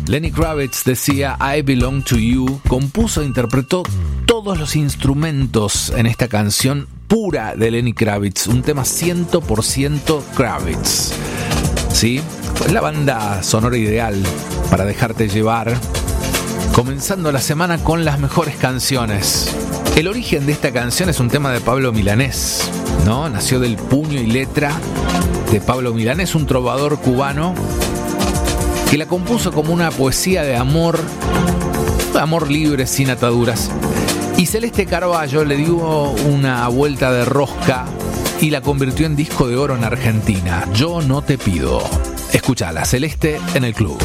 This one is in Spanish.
Lenny Kravitz decía I Belong to You, compuso e interpretó todos los instrumentos en esta canción pura de Lenny Kravitz, un tema 100% Kravitz. ¿Sí? Es la banda sonora ideal para dejarte llevar, comenzando la semana con las mejores canciones. El origen de esta canción es un tema de Pablo Milanés, ¿no? Nació del puño y letra de Pablo Milanés, un trovador cubano que la compuso como una poesía de amor libre, sin ataduras. Y Celeste Carballo le dio una vuelta de rosca y la convirtió en disco de oro en Argentina. Yo no te pido. Escúchala, Celeste en el club.